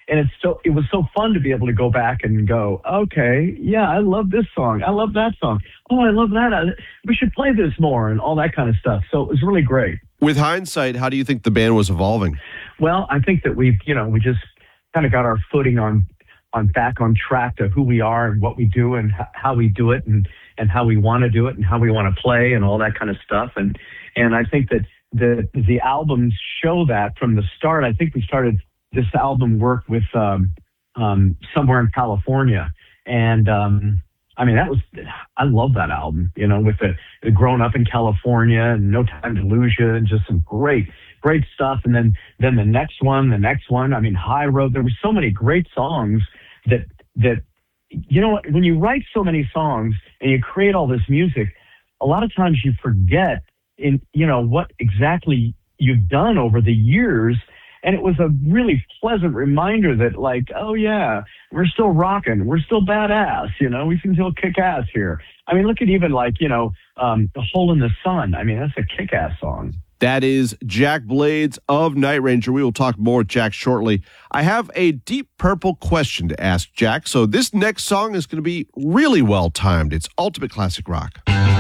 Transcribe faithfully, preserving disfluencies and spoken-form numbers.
and it's so it was so fun to be able to go back and go, okay, yeah, I love this song, I love that song, oh, I love that. I, we should play this more, and all that kind of stuff. So it was really great. With hindsight, how do you think the band was evolving? Well, I think that we've, you know, we just kind of got our footing on, on back on track to who we are and what we do and h- how we do it and, and how we want to do it and how we want to play and all that kind of stuff. And, and I think that the, the albums show that from the start. I think we started this album work with, um, um, Somewhere in California. And, um, I mean, that was, I love that album, you know, with the, the Growing Up in California and No Time to Lose You and just some great, great stuff. And then, then the next one, the next one, I mean, High Road, there were so many great songs that, that, you know what, when you write so many songs and you create all this music, a lot of times you forget in, you know, what exactly you've done over the years. And it was a really pleasant reminder that, like, oh, yeah, we're still rocking. We're still badass. You know, we can still kick ass here. I mean, look at even like, you know, um, The Hole in the Sun. I mean, that's a kick ass song. That is Jack Blades of Night Ranger. We will talk more with Jack shortly. I have a Deep Purple question to ask Jack. So this next song is going to be really well timed. It's ultimate classic rock.